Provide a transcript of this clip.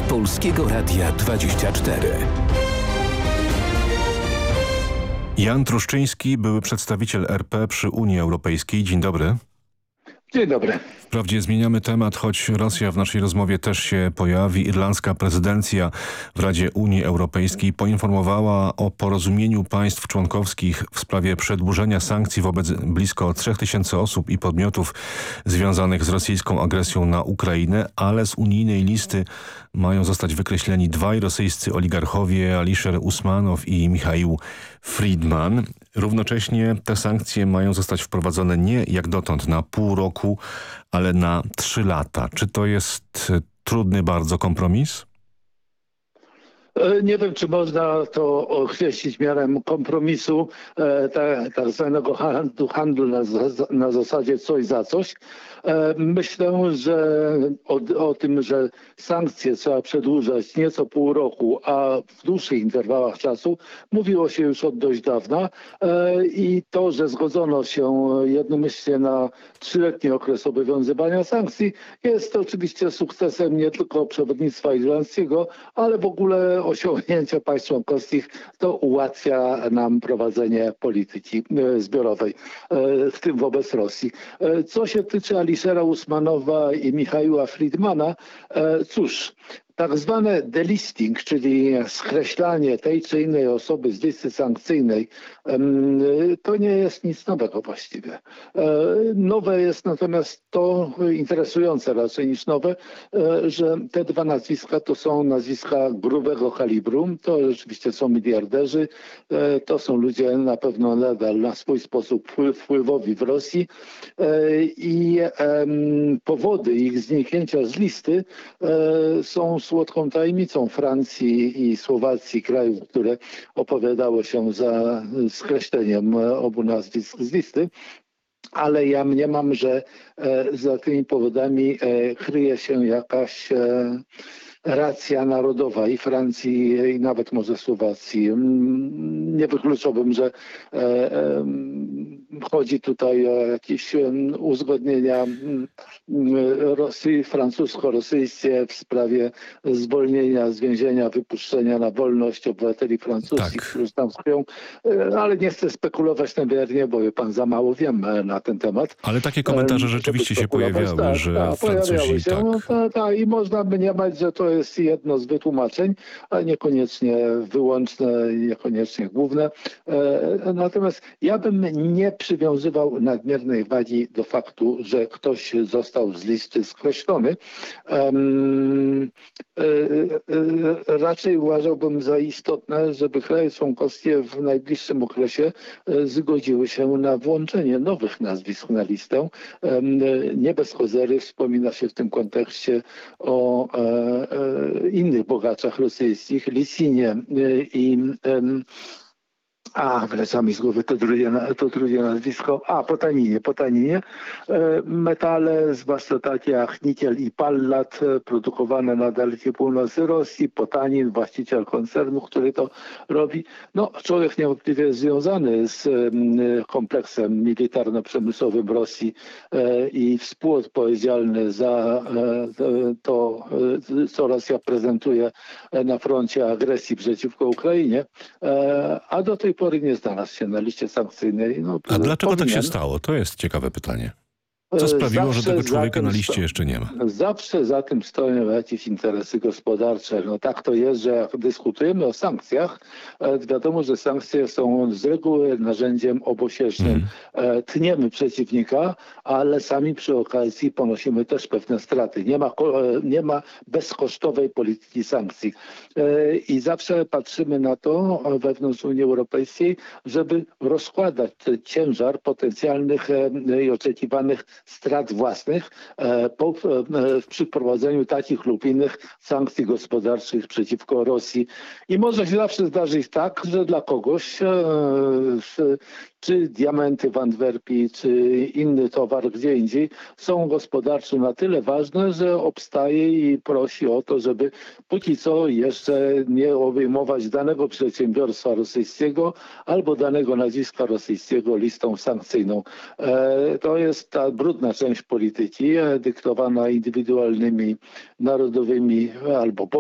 Polskiego Radia 24. Jan Truszczyński, były przedstawiciel RP przy Unii Europejskiej. Dzień dobry. Dzień dobry. Wprawdzie zmieniamy temat, choć Rosja w naszej rozmowie też się pojawi. Irlandzka prezydencja w Radzie Unii Europejskiej poinformowała o porozumieniu państw członkowskich w sprawie przedłużenia sankcji wobec blisko 3000 osób i podmiotów związanych z rosyjską agresją na Ukrainę, ale z unijnej listy mają zostać wykreśleni dwaj rosyjscy oligarchowie, Alisher Usmanow i Michał Friedman. Równocześnie te sankcje mają zostać wprowadzone nie jak dotąd na pół roku, ale na 3 lata. Czy to jest trudny bardzo kompromis? Nie wiem, czy można to określić miarą kompromisu, tak zwanego handlu na zasadzie coś za coś. Myślę, że o tym, że sankcje trzeba przedłużać nieco pół roku, a w dłuższych interwałach czasu, mówiło się już od dość dawna i to, że zgodzono się jednomyślnie na 3-letni okres obowiązywania sankcji, jest oczywiście sukcesem nie tylko przewodnictwa irlandzkiego, ale w ogóle osiągnięcia państw członkowskich. To ułatwia nam prowadzenie polityki zbiorowej, w tym wobec Rosji. Co się tyczy Alishera Usmanowa i Michała Friedmana, cóż, tak zwane delisting, czyli skreślanie tej czy innej osoby z listy sankcyjnej, to nie jest nic nowego właściwie. Nowe jest natomiast to, interesujące raczej niż nowe, że te dwa nazwiska to są nazwiska grubego kalibru. To rzeczywiście są miliarderzy. To są ludzie na pewno nadal na swój sposób wpływowi w Rosji i powody ich zniknięcia z listy są słodką tajemnicą Francji i Słowacji, krajów, które opowiadały się za skreśleniem obu nazwisk z listy. Ale ja mniemam, że za tymi powodami kryje się jakaś racja narodowa i Francji, i nawet może Słowacji. Nie wykluczałbym, że chodzi tutaj o jakieś uzgodnienia francusko-rosyjskie w sprawie zwolnienia z więzienia, wypuszczenia na wolność obywateli francuskich, którzy tam tkwią. Ale nie chcę spekulować nadmiernie, bo wie pan, za mało wiem na ten temat. Ale takie komentarze rzeczywiście się pojawiały, że Francuzi... Tak, i można mniemać, że to jest jedno z wytłumaczeń, ale niekoniecznie wyłączne, niekoniecznie główne. Natomiast ja bym nie przywiązywał nadmiernej wagi do faktu, że ktoś został z listy skreślony. Raczej uważałbym za istotne, żeby kraje członkowskie w najbliższym okresie zgodziły się na włączenie nowych nazwisk na listę. Nie bez kozery wspomina się w tym kontekście o innych bogaczach rosyjskich, Lisinie i wyleciało mi z głowy to drugie nazwisko. Potaninie. Metale, zwłaszcza takie jak nikiel i pallat, produkowane na dalekiej północy Rosji. Potanin, właściciel koncernu, który to robi. No, człowiek niewątpliwie związany z kompleksem militarno-przemysłowym Rosji i współodpowiedzialny za to, co Rosja prezentuje na froncie agresji przeciwko Ukrainie. A do tej pory nie znalazł się na liście sankcyjnej. A dlaczego tak się stało? To jest ciekawe pytanie. Co sprawiło, że tego człowieka na liście jeszcze nie ma? Zawsze za tym stoją jakieś interesy gospodarcze. No tak to jest, że jak dyskutujemy o sankcjach, wiadomo, że sankcje są z reguły narzędziem obosiecznym. Tniemy przeciwnika, ale sami przy okazji ponosimy też pewne straty. Nie ma bezkosztowej polityki sankcji. I zawsze patrzymy na to wewnątrz Unii Europejskiej, żeby rozkładać ciężar potencjalnych i oczekiwanych strat własnych przy wprowadzeniu takich lub innych sankcji gospodarczych przeciwko Rosji. I może się zawsze zdarzyć tak, że dla kogoś czy diamenty w Antwerpii, czy inny towar gdzie indziej są gospodarczo na tyle ważne, że obstaje i prosi o to, żeby póki co jeszcze nie obejmować danego przedsiębiorstwa rosyjskiego albo danego nazwiska rosyjskiego listą sankcyjną. To jest ta brudna część polityki dyktowana indywidualnymi, narodowymi albo